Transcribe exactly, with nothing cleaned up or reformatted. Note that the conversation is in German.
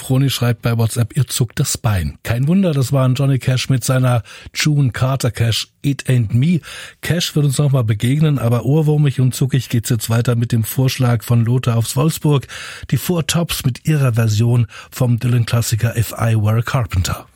Froni schreibt bei WhatsApp, ihr zuckt das Bein. Kein Wunder, das war ein Johnny Cash mit seiner June Carter Cash, It Ain't Me. Cash wird uns nochmal begegnen, aber ohrwurmig und zuckig geht's jetzt weiter mit dem Vorschlag von Lothar aufs Wolfsburg. Die Four Tops mit ihrer Version vom Dylan-Klassiker If I Were a Carpenter.